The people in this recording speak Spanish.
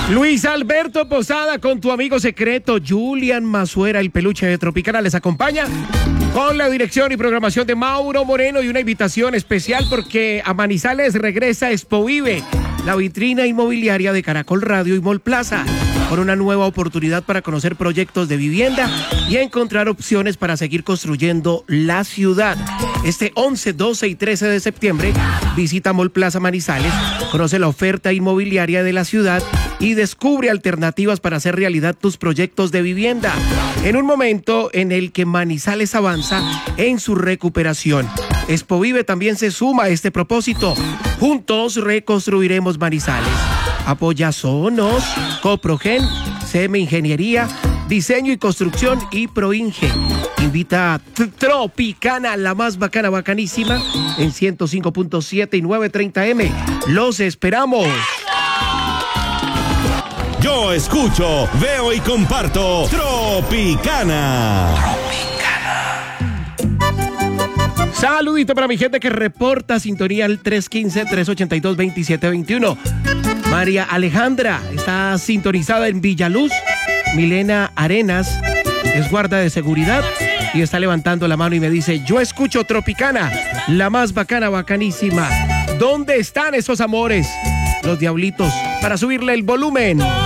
Luis Alberto Posada con tu amigo secreto Julian Mazuera, el peluche de Tropicana, les acompaña con la dirección y programación de Mauro Moreno y una invitación especial porque a Manizales regresa Expovive, la vitrina inmobiliaria de Caracol Radio y Mall Plaza, con una nueva oportunidad para conocer proyectos de vivienda y encontrar opciones para seguir construyendo la ciudad. Este 11, 12 y 13 de septiembre visita Mall Plaza Manizales, conoce la oferta inmobiliaria de la ciudad y descubre alternativas para hacer realidad tus proyectos de vivienda en un momento en el que Manizales avanza en su recuperación. Expovive también se suma a este propósito. Juntos reconstruiremos Manizales. Apoya Sonos, Coprogen, CM Ingeniería, Diseño y Construcción y Proinge. Invita a Tropicana, la más bacana, bacanísima, en 105.7 y 930M. ¡Los esperamos! Yo escucho, veo y comparto Tropicana. Saludito para mi gente que reporta sintonía al 315-382-2721. María Alejandra está sintonizada en Villaluz. Milena Arenas es guarda de seguridad y está levantando la mano y me dice: yo escucho Tropicana, la más bacana, bacanísima. ¿Dónde están esos amores? Los diablitos, para subirle el volumen.